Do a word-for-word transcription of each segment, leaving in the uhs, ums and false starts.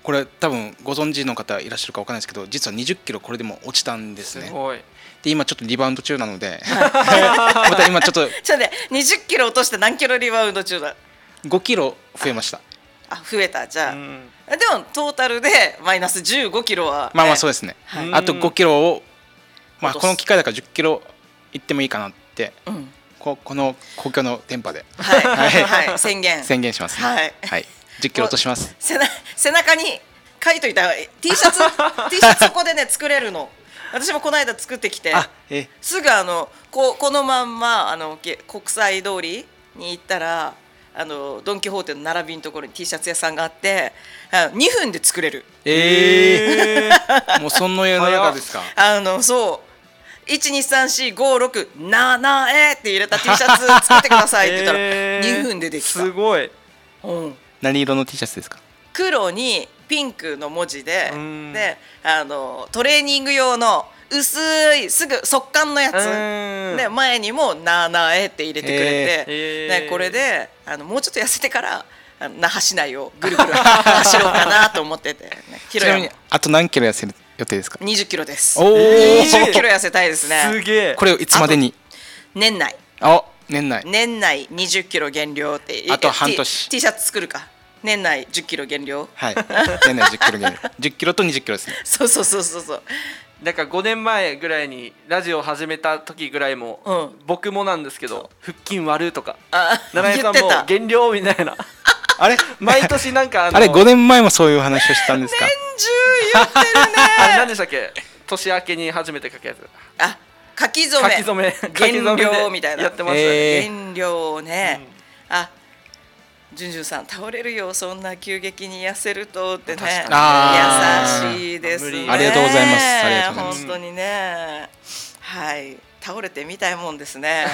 これ多分ご存知の方いらっしゃるか分からないですけど、実はにじゅっキロこれでも落ちたんですね。 すごい。 で今ちょっとリバウンド中なのでまた今ちょっとちょっとねにじゅっキロ落として何キロリバウンド中だ。 ごキロ増えました。 あ、増えた。じゃあ、 うん、 でもトータルでマイナスじゅうごキロは、ね、 まあまあそうですね、 はい、 あとごキロを、まあ、 落とすこの機会だからじゅっキロいってもいいかなって、 うん、 こ, この公共の電波で、 はいはいはい、宣言宣言しますね。 はい、 はい、じゅっキロ落とします。 背な背中に書いといた T シャツT シャツそこでね作れるの。私もこの間作ってきて、 あえすぐあの こ, このまんまあのけ国際通りに行ったらあのドン・キホーテの並びのところに T シャツ屋さんがあってあにふんで作れる。 えー、もうその世の中ですか。 あのそういちにさんしごろくななえって入れた T シャツ作ってくださいって言ったらえー、 にふんでできた。 すごい、 うん、 何色の T シャツですか。 黒にピンクの文字で、 うん、 であのトレーニング用の薄いすぐ速乾のやつ、 うん、 で前にもななえって入れてくれて、 えー、 でこれであのもうちょっと痩せてからあの那覇市内をぐるぐる走ろうかなと思ってて、ね、 ちなみにあと何キロ痩せる予定ですか。 にじゅっキロです。 おーにじゅっキロ痩せたいですね。 すげえ。 これをいつまでに。 年内あ年内年内にじゅっキロ減量って。 あと半年 T, T シャツ作るか。年内じゅっキロ減量。 はい年内じゅっキロ減量じゅっキロとにじゅっキロですね。 そうそうそうそうそう。 なんかごねんまえぐらいにラジオを始めた時ぐらいも、 うん、 僕もなんですけど腹筋割るとか七井さんも減量みたいなあれ毎年なんか あ, のあれごねんまえもそういう話をしたんですか。 年中言ってるねあれ何でしたっけ、年明けに初めて書くやつ。 あ書き初め書き初め減量みたいなやってましたね、 えー、 減量ね、 うん、 あジュンジュンさん倒れるよそんな急激に痩せるとってね。 あ優しいですね。 ありがとうございますありがとうございます。 本当にね、はい倒れてみたいもんですね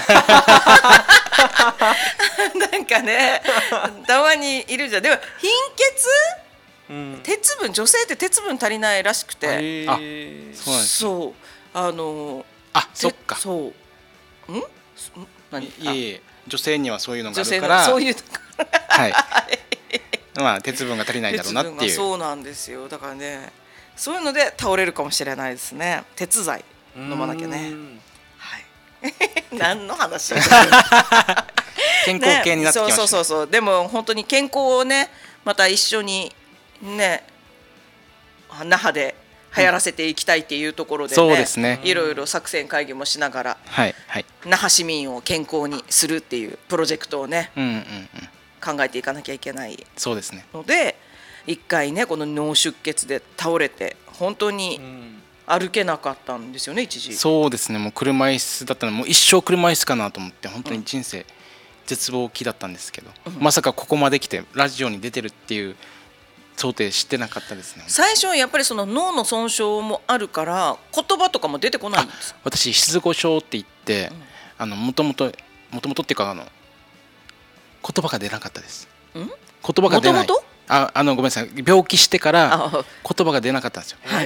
なんかねたまにいるじゃん。でも貧血、うん、鉄分女性って鉄分足りないらしくて、 あそうなんです、ね、 そうあのあそっかそううん何いえいえ女性にはそういうのがあるからそういうはいまあ鉄分が足りないだろうなっていう。 そうなんですよ。だからねそういうので倒れるかもしれないですね。鉄剤飲まなきゃね。はい何の話健康系になってきました、ね、 そうそうそうそう。でも本当に健康をねまた一緒にね那覇で流行らせていきたいっていうところでね、 そうですね、 いろいろ作戦会議もしながら、 はいはい、 那覇市民を健康にするっていうプロジェクトをね、 うんうんうん、 考えていかなきゃいけないそうですねので一回ねこの脳出血で倒れて本当に歩けなかったんですよね一時。 そうですねもう車椅子だったのもう一生車椅子かなと思って本当に人生絶望期だったんですけど、うん、まさかここまで来てラジオに出てるっていう想定してなかったですね。 最初はやっぱりその脳の損傷もあるから言葉とかも出てこないんです。 私失語症って言って、うん、あのもともともともとっていうかあの言葉が出なかったです。ん言葉が出ない。もともとああのごめんなさい病気してから言葉が出なかったんですよ。はい、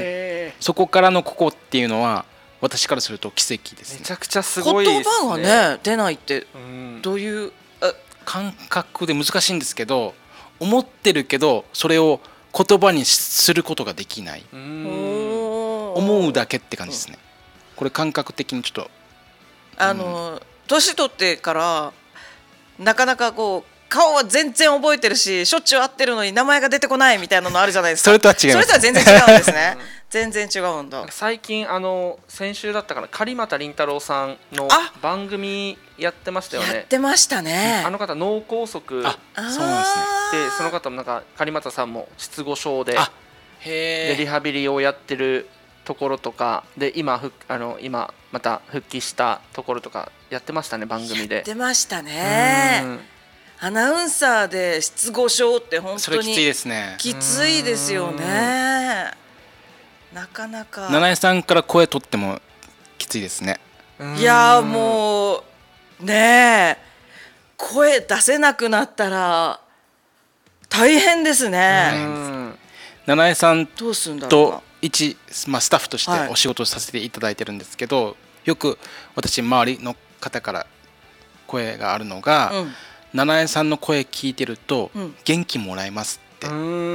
そこからのここっていうのは私からすると奇跡ですね。 めちゃくちゃすごいですね。 言葉がね出ないってどういう感覚で難しいんですけど思ってるけどそれを言葉にすることができない。うーん思うだけって感じですね。これ感覚的にちょっとあの、うん、年取ってからなかなかこう顔は全然覚えてるししょっちゅう会ってるのに名前が出てこないみたいなのあるじゃないですか。 それとは違います。 それとは全然違うんですね全然違うんだ。 最近あの先週だったかな狩俣麟太郎さんの番組やってましたよね。 やってましたね。 あの方脳梗塞でそうなんですね。でその方もなんか狩俣さんも失語症でへでリハビリをやってるところとかで今ふあの今また復帰したところとかやってましたね番組で。 やってましたね。アナウンサーで失語症って本当にそれきついですね。 きついですよね。なかなか七重さんから声取ってもきついですね。 いやもうねえ声出せなくなったら大変ですね。 七重さんと一、まあ、スタッフとしてお仕事をさせていただいてるんですけど、はい、よく私周りの方から声があるのが、うん、七重さんの声聞いてると元気もらえますって。